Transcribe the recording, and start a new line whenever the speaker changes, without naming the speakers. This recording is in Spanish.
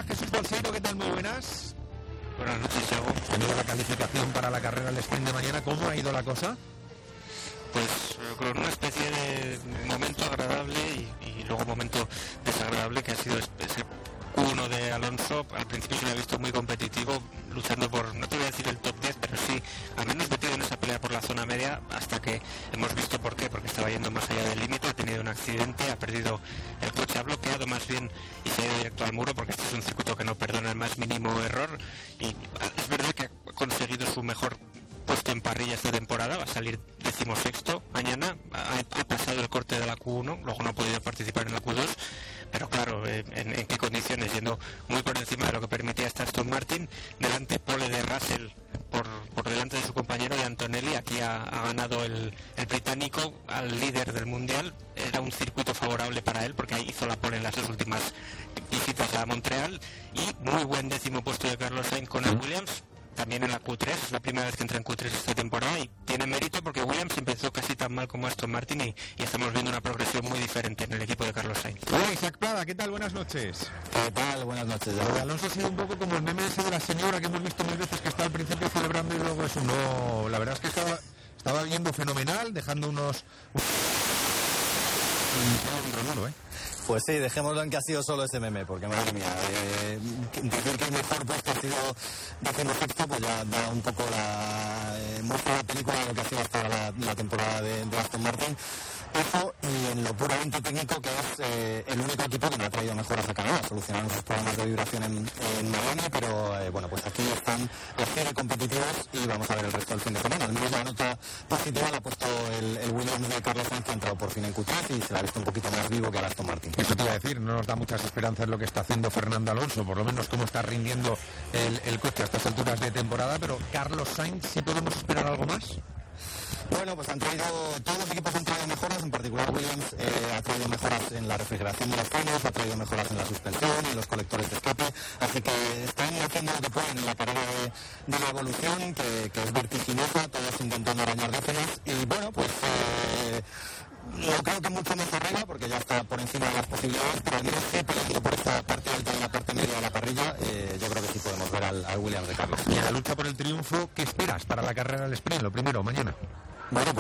Hola, Jesús Bolseiro, ¿qué tal? Muy buenas.
Buenas noches, Thiago.
Tenido la calificación para la carrera del sprint de mañana, ¿cómo ha ido la cosa?
Pues con una especie de momento agradable y luego momento desagradable, que ha sido ese Q1 de Alonso. Al principio se le ha visto muy competitivo, luchando por, no te voy a decir el top 10, pero sí, al menos metido en esa pelea por la zona media, hasta que hemos visto por qué, porque estaba yendo más allá del límite, ha tenido un accidente, ha perdido el coche, ha bloqueado más bien y se ha ido directo al muro, porque este es un circuito que no perdona el más mínimo error, y es verdad que ha conseguido su mejor puesto en parrilla esta temporada, va a salir 16º mañana, ha pasado el corte de la Q1, luego no ha podido participar en la Q2, pero claro, ¿en qué condiciones? Yendo muy por encima de lo que permitía esta Aston Martin, delante pole de Russell por delante de su compañero de Antonelli. Aquí ha ganado el británico al líder del mundial. Era un circuito favorable para él porque ahí hizo la pole en las dos últimas visitas a Montreal, y muy buen 10º puesto de Carlos Sainz con el Williams, también en la Q3, es la primera vez que entra en Q3 esta temporada, y tiene mérito porque Williams empezó casi tan mal como Aston Martin y estamos viendo una progresión muy diferente en el equipo de Carlos Sainz.
Hola, Isaac Prada, ¿qué tal? Buenas noches.
¿Qué tal? Buenas noches.
Lo de Alonso ha sido un poco como el meme ese de la señora que hemos visto mil veces, que está al principio celebrando y luego eso. No, la verdad es que estaba viendo fenomenal, dejando unos...
Pues sí, dejémoslo en que ha sido solo ese meme, porque madre mía, decir que el mejor puesto ha sido 16º, pues ya da un poco muestra la película de lo que ha sido hasta ahora la temporada de Aston Martin. Eso, y en lo puramente técnico, que es el único equipo que no ha traído mejoras a Canadá. Solucionaron sus problemas de vibración en Miami, pero bueno, pues aquí están los 100 competitivos y vamos a ver el resto del fin de semana. Al menos la nota positiva la ha puesto el Williams de Carlos Sainz, que ha entrado por fin en Q3 y se la ha visto un poquito más vivo que al Aston Martin.
Eso te iba a decir, no nos da muchas esperanzas lo que está haciendo Fernando Alonso, por lo menos cómo está rindiendo el coche a estas alturas de temporada, pero Carlos Sainz, ¿sí podemos esperar algo más?
Bueno, pues todos los equipos han traído mejoras, en particular Williams ha traído mejoras en la refrigeración de los frenos, ha traído mejoras en la suspensión, en los colectores de escape, así que están haciendo lo que pueden en la carrera de la evolución, que es vertiginosa, todos intentando arañar décimas, y bueno, pues no creo que mucho más arriba, porque ya está por encima de las posibilidades, pero al menos sí peleando por esta parte alta y la parte media de la parrilla, yo creo que sí podemos ver al Williams de Carlos.
Y en la lucha por el triunfo, ¿qué esperas para la carrera del sprint? Lo primero, mañana.
Bueno,